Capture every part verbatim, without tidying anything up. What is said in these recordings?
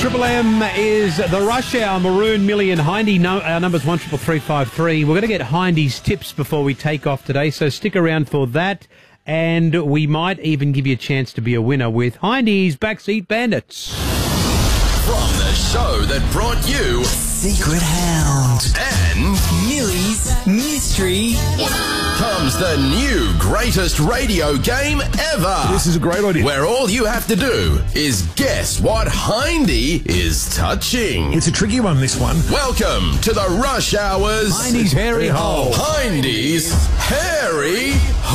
Triple M is the Rush Hour. Maroon, Millie and Hindy. No, our number's one triple three five three. We're going to get Hindy's tips before we take off today, so stick around for that. And we might even give you a chance to be a winner with Hindy's Backseat Bandits. From the show that brought you Secret Hound and Millie's Mystery comes the new greatest radio game ever. This is a great idea. Where all you have to do is guess what Hindy is touching. It's a tricky one, this one. Welcome to the Rush Hour's Hindy's Hairy Hole. Hindy's Hairy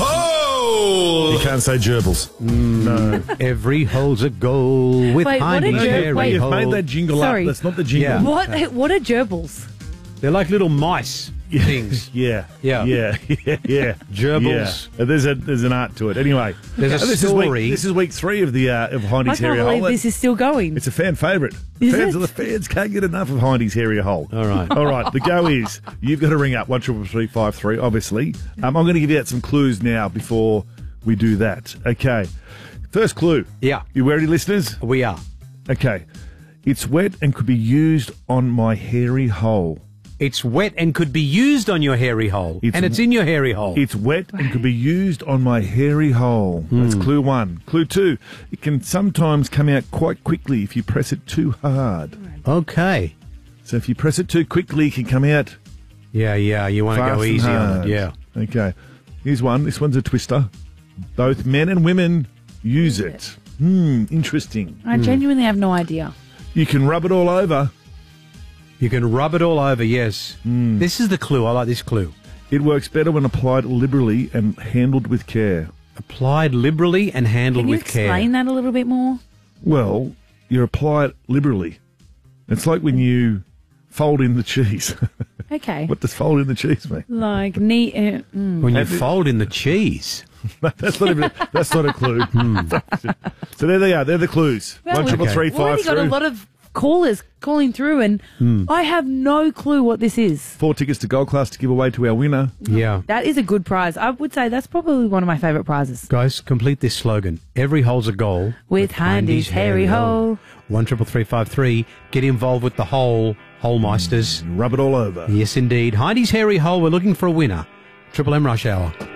Hole. You can't say gerbils. No. Every hole's a goal with Wait, what Hindy's a ger- Hairy wait. You've Hole. made that jingle Sorry. up. That's not the jingle. Yeah. What? What are gerbils? They're like little mice things. Yeah. Yeah. Yeah. Yeah. Yeah. Gerbils. Yeah. There's a there's an art to it. Anyway, There's a this story. Is week, this is week three of the uh, of I Hindy's can't Hairy believe Hole. this is still going. It's a fan favourite. Is Fans it? of the fans can't get enough of Hindy's Hairy Hole. All right. All right. The go is you've got to ring up one triple three five three. Obviously, um, I'm going to give you out some clues now before we do that. Okay. First clue. Yeah. You ready, listeners? We are. Okay. It's wet and could be used on my hairy hole. It's wet and could be used on your hairy hole. It's and it's in your hairy hole. It's wet and could be used on my hairy hole. That's clue one. Clue two. It can sometimes come out quite quickly if you press it too hard. Okay. So if you press it too quickly, it can come out Yeah, yeah. You want to fast go and easy on hard. it. Yeah. Okay. Here's one. This one's a twister. Both men and women use it. Hmm, interesting. I genuinely have no idea. You can rub it all over. You can rub it all over, yes. Hmm. This is the clue. I like this clue. It works better when applied liberally and handled with care. Applied liberally and handled Can you with care. explain that a little bit more? Well, you apply it liberally. It's like when you fold in the cheese. Okay. What does fold in the cheese mean? Like neat. Uh, mm. When you Have it- fold in the cheese. That's not even, that's not a clue. Hmm. So there they are. They're the clues. Well, One triple okay. three We've already five got a three. lot of callers calling through, and Hmm. I have no clue what this is. Four tickets to Gold Class to give away to our winner. Yeah. That is a good prize. I would say that's probably one of my favourite prizes. Guys, complete this slogan. Every hole's a goal. With Hindy's Hairy Hole. One triple three five three. Get involved with the hole, Holemeisters. Rub it all over. Yes, indeed. Hindy's Hairy Hole. We're looking for a winner. Triple M Rush Hour.